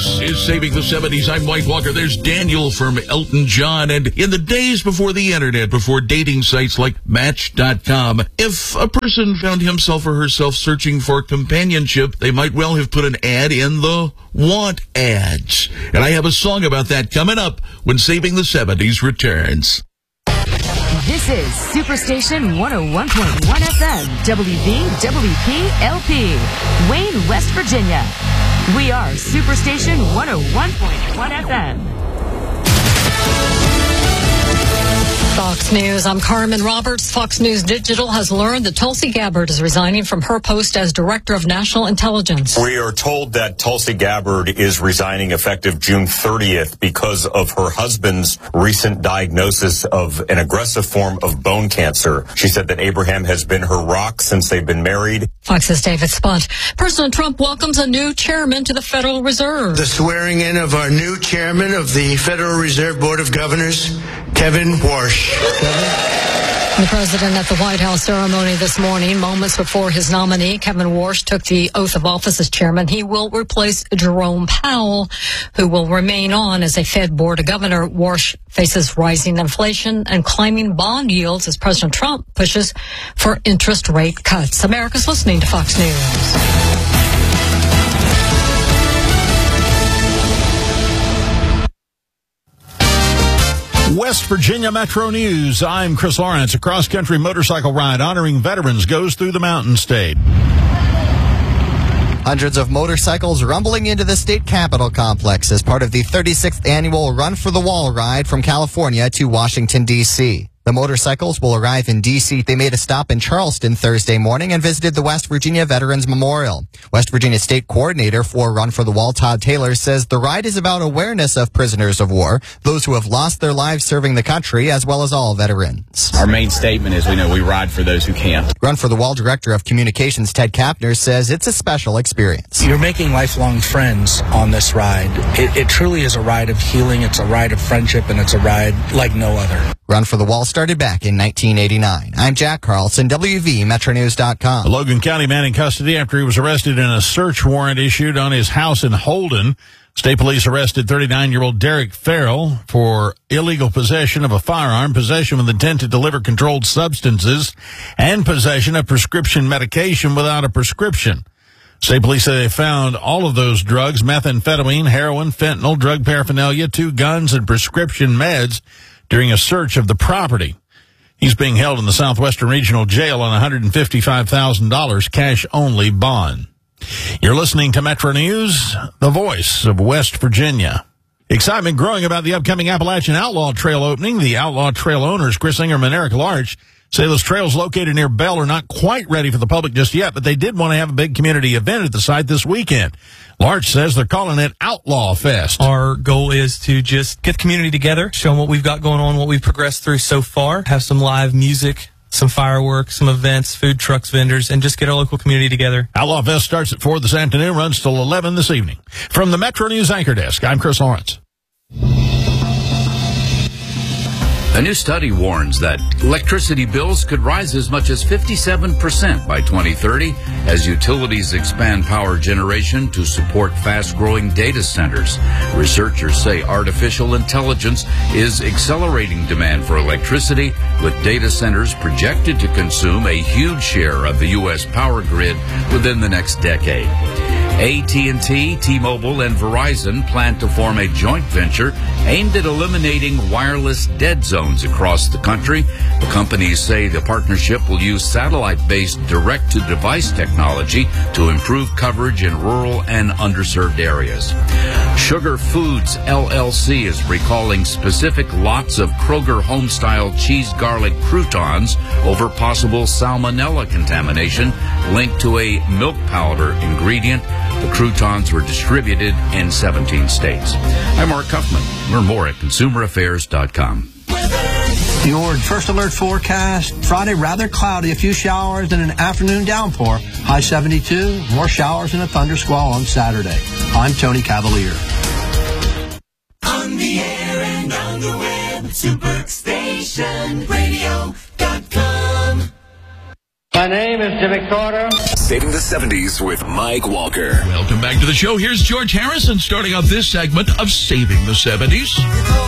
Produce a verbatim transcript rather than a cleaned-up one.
This is Saving the seventies. I'm White Walker. There's Daniel from Elton John. And in the days before the internet, before dating sites like Match dot com, if a person found himself or herself searching for companionship, they might well have put an ad in the want ads. And I have a song about that coming up when Saving the seventies returns. This is Superstation one oh one point one F M, W V W P L P, Wayne, West Virginia. We are Superstation one oh one point one F M. Fox News, I'm Carmen Roberts. Fox News Digital has learned that Tulsi Gabbard is resigning from her post as Director of National Intelligence. We are told that Tulsi Gabbard is resigning effective June thirtieth because of her husband's recent diagnosis of an aggressive form of bone cancer. She said that Abraham has been her rock since they've been married. Fox's David Spunt. President Trump welcomes a new chairman to the Federal Reserve. The swearing in of our new chairman of the Federal Reserve Board of Governors, Kevin Warsh. The president at the White House ceremony this morning, moments before his nominee, Kevin Warsh, took the oath of office as chairman. He will replace Jerome Powell, who will remain on as a Fed Board of Governor. Warsh faces rising inflation and climbing bond yields as President Trump pushes for interest rate cuts. America's listening to Fox News. West Virginia Metro News. I'm Chris Lawrence. A cross-country motorcycle ride honoring veterans goes through the Mountain State. Hundreds of motorcycles rumbling into the state capitol complex as part of the thirty-sixth annual Run for the Wall ride from California to Washington, D C The motorcycles will arrive in D C They made a stop in Charleston Thursday morning and visited the West Virginia Veterans Memorial. West Virginia State Coordinator for Run for the Wall, Todd Taylor, says the ride is about awareness of prisoners of war, those who have lost their lives serving the country, as well as all veterans. Our main statement is we know we ride for those who can't. Run for the Wall Director of Communications, Ted Kapner, says it's a special experience. You're making lifelong friends on this ride. It, it truly is a ride of healing. It's a ride of friendship, and it's a ride like no other. Run for the Wall started back in nineteen eighty-nine. I'm Jack Carlson, W V Metro News dot com. A Logan County man in custody after he was arrested in a search warrant issued on his house in Holden. State police arrested thirty-nine-year-old Derek Farrell for illegal possession of a firearm, possession with intent to deliver controlled substances, and possession of prescription medication without a prescription. State police say they found all of those drugs, methamphetamine, heroin, fentanyl, drug paraphernalia, two guns, and prescription meds during a search of the property. He's being held in the Southwestern Regional Jail on one hundred fifty-five thousand dollars cash-only bond. You're listening to Metro News, the voice of West Virginia. Excitement growing about the upcoming Appalachian Outlaw Trail opening. The Outlaw Trail owners, Chris Ingram and Eric Larch, say those trails located near Bell are not quite ready for the public just yet, but they did want to have a big community event at the site this weekend. Larch says they're calling it Outlaw Fest. Our goal is to just get the community together, show them what we've got going on, what we've progressed through so far, have some live music, some fireworks, some events, food trucks, vendors, and just get our local community together. Outlaw Fest starts at four this afternoon, runs till eleven this evening. From the Metro News Anchor Desk, I'm Chris Lawrence. A new study warns that electricity bills could rise as much as fifty-seven percent by twenty thirty as utilities expand power generation to support fast-growing data centers. Researchers say artificial intelligence is accelerating demand for electricity, with data centers projected to consume a huge share of the U S power grid within the next decade. A T and T, T-Mobile, and Verizon plan to form a joint venture aimed at eliminating wireless dead zones across the country. The companies say the partnership will use satellite-based direct-to-device technology to improve coverage in rural and underserved areas. Sugar Foods, L L C is recalling specific lots of Kroger home-style cheese garlic croutons over possible salmonella contamination linked to a milk powder ingredient. The croutons were distributed in seventeen states. I'm Mark Huffman. Learn more at consumer affairs dot com. Your first alert forecast, Friday rather cloudy, a few showers and an afternoon downpour. High seventy-two, more showers and a thunder squall on Saturday. I'm Tony Cavalier. On the air and on the web, superstation radio dot com. My name is Jimmy Carter. Saving the seventies with Mike Walker. Welcome back to the show. Here's George Harrison starting off this segment of Saving the seventies.